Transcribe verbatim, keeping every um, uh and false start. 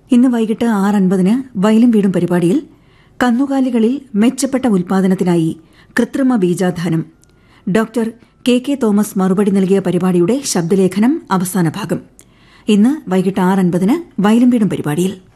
ഇന്ന് വൈകിട്ട് ആറ് അൻപതിന് വയലും വീടും പരിപാടിയിൽ കന്നുകാലികളിൽ മെച്ചപ്പെട്ട ഉൽപാദനത്തിനായി കൃത്രിമ ബീജാധാനം ഡോക്ടർ കെ കെ തോമസ് മറുപടി നൽകിയ പരിപാടിയുടെ ശബ്ദലേഖനം അവസാന ഭാഗം. ഇന്ന് വൈകിട്ട് ആറ് അൻപതിന് വയലും വീടും പരിപാടിയിൽ